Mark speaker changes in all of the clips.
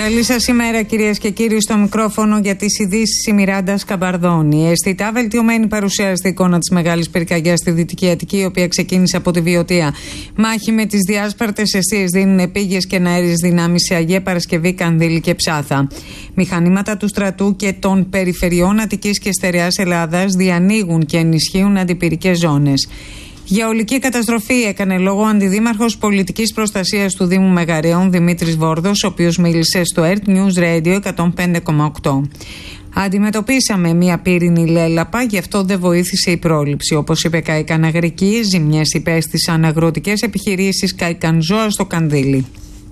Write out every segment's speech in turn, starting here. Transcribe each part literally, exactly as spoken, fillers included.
Speaker 1: Καλή σας ημέρα, κυρίες και κύριοι. Στο μικρόφωνο για τις ειδήσεις η Μιράντα Σκαμπαρδώνη. Αισθητά βελτιωμένη παρουσιάζεται η εικόνα της μεγάλης πυρκαγιάς στη Δυτική Αττική, η οποία ξεκίνησε από τη Βιωτία. Μάχη με τις διάσπαρτες αιστείες δίνουν επίγειες και εναέριες δυνάμεις σε Αγία Παρασκευή, Κανδύλη και Ψάθα. Μηχανήματα του στρατού και των περιφερειών Αττικής και Στερεάς Ελλάδας διανοίγουν και ενισχύουν αντιπυρικές ζώνες. Για ολική καταστροφή έκανε λόγο ο Αντιδήμαρχος Πολιτικής Προστασίας του Δήμου Μεγαρέων, Δημήτρης Βόρδος, ο οποίος μίλησε στο ΕΡΤ News Radio εκατόν πέντε κόμμα οκτώ. Αντιμετωπίσαμε μια πύρινη λέλαπα, γι' αυτό δεν βοήθησε η πρόληψη. Όπως είπε, κάηκαν αγρικοί, ζημιές υπέστησαν αγροτικές επιχειρήσεις, κάηκαν ζώα στο Κανδύλι.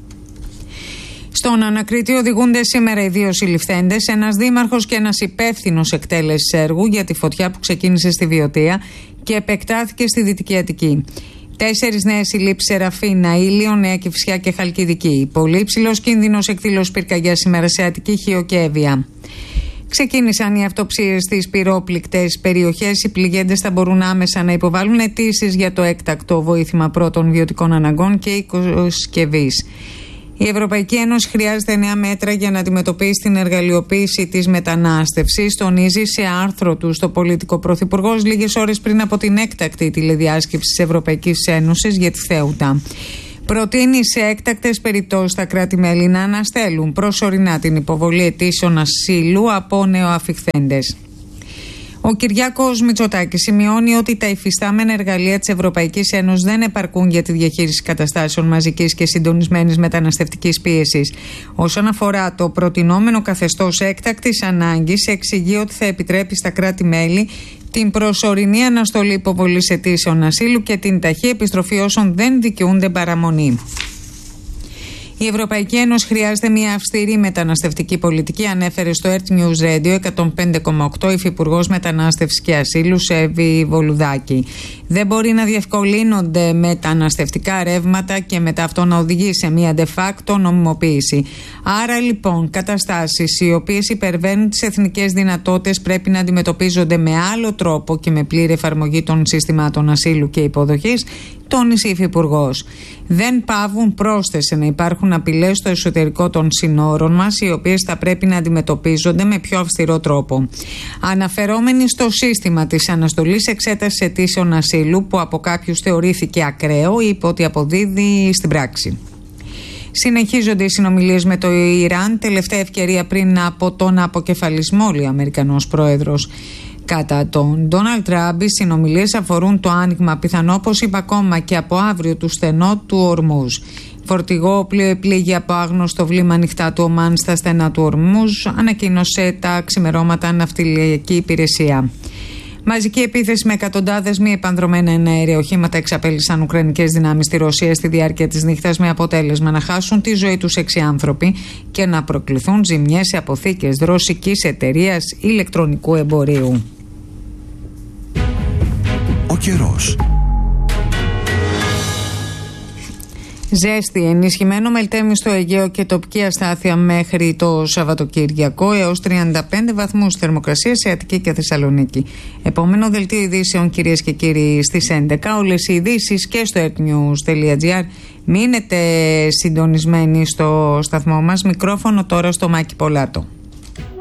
Speaker 1: Στον Ανακρίτη οδηγούνται σήμερα οι δύο συλληφθέντες, ένας δήμαρχος και ένας υπεύθυνος εκτέλεσης έργου για τη φωτιά που ξεκίνησε στη Βιωτία και επεκτάθηκε στη Δυτική Αττική. Τέσσερις νέες συλλήψεις σε Ραφίνα, Ήλιο, Νέα Κηφισιά και Χαλκιδική. Πολύ υψηλός κίνδυνος εκδήλωσης πυρκαγιάς σήμερα σε Αττική, Χίο και Εύβοια. Ξεκίνησαν οι αυτοψίες στις πυρόπληκτες περιοχές. Οι πληγέντες θα μπορούν άμεσα να υποβάλουν αιτήσεις για το έκτακτο βοήθημα πρώτων βιωτικών αναγκών και οικοσκευής. Η Ευρωπαϊκή Ένωση χρειάζεται νέα μέτρα για να αντιμετωπίσει την εργαλειοποίηση της μετανάστευσης, τονίζει σε άρθρο του στο Πολιτικό Πρωθυπουργός λίγες ώρες πριν από την έκτακτη τηλεδιάσκεψη της Ευρωπαϊκής Ένωσης για τη Θέουτα. Προτείνει σε έκτακτες περιπτώσεις τα κράτη-μέλη να αναστέλουν προσωρινά την υποβολή αιτήσεων ασύλου από νεοαφιχθέντες. Ο Κυριάκος Μητσοτάκης σημειώνει ότι τα υφιστάμενα εργαλεία της Ευρωπαϊκής Ένωσης δεν επαρκούν για τη διαχείριση καταστάσεων μαζικής και συντονισμένης μεταναστευτικής πίεσης. Όσον αφορά το προτινόμενο καθεστώς έκτακτης ανάγκης, εξηγεί ότι θα επιτρέπει στα κράτη-μέλη την προσωρινή αναστολή υποβολής αιτήσεων ασύλου και την ταχύ επιστροφή όσων δεν δικαιούνται παραμονή. Η Ευρωπαϊκή Ένωση χρειάζεται μια αυστηρή μεταναστευτική πολιτική, ανέφερε στο ΕΡΤ News Radio εκατόν πέντε κόμμα οκτώ Υφυπουργός Μετανάστευσης και Ασύλου Σέβη Βολουδάκη. Δεν μπορεί να διευκολύνονται μεταναστευτικά ρεύματα και μετά αυτό να οδηγεί σε μια de facto νομιμοποίηση. Άρα λοιπόν, καταστάσεις οι οποίες υπερβαίνουν τις εθνικές δυνατότητες πρέπει να αντιμετωπίζονται με άλλο τρόπο και με πλήρη εφαρμογή των συστημάτων ασύλου και υποδοχής, τόνισε η Υφυπουργός. Δεν παύουν πρόσθεσε να υπάρχουν απειλές στο εσωτερικό των συνόρων μας, οι οποίες θα πρέπει να αντιμετωπίζονται με πιο αυστηρό τρόπο. Αναφερόμενοι στο σύστημα της αναστολής εξέτασης αιτήσεων ασύλου, που από κάποιους θεωρήθηκε ακραίο, είπε ότι αποδίδει στην πράξη. Συνεχίζονται οι συνομιλίες με το Ιράν, τελευταία ευκαιρία πριν από τον αποκεφαλισμό, λέει ο Αμερικανός πρόεδρος. Κατά τον Ντόναλντ Τραμπ, οι συνομιλίες αφορούν το άνοιγμα, πιθανό όπως είπα ακόμα και από αύριο, του στενό του Ορμούζ. Φορτηγό πλοίο επλήγει από άγνωστο βλήμα ανοιχτά του Ομάν στα στενά του Ορμούζ, ανακοίνωσε τα ξημερώματα ναυτιλιακή υπηρεσία. Μαζική επίθεση με εκατοντάδες μη επανδρομένα εναέρια οχήματα εξαπέλυσαν ουκρανικές δυνάμεις στη Ρωσία στη διάρκεια της νύχτας, με αποτέλεσμα να χάσουν τη ζωή τους έξι άνθρωποι και να προκληθούν ζημιές σε αποθήκες ρωσικής εταιρείας ηλεκτρονικού εμπορίου.
Speaker 2: Ο καιρός.
Speaker 1: Ζέστη, ενισχυμένο μελτέμι στο Αιγαίο και τοπική αστάθεια μέχρι το Σαββατοκύριακο, έως τριάντα πέντε βαθμούς θερμοκρασία σε Αττική και Θεσσαλονίκη. Επόμενο δελτίο ειδήσεων, κυρίες και κύριοι, στις έντεκα. Όλες οι ειδήσεις και στο ertnews τελεία gr. Μείνετε συντονισμένοι στο σταθμό μας. Μικρόφωνο τώρα στο Μάκη Πολάτο.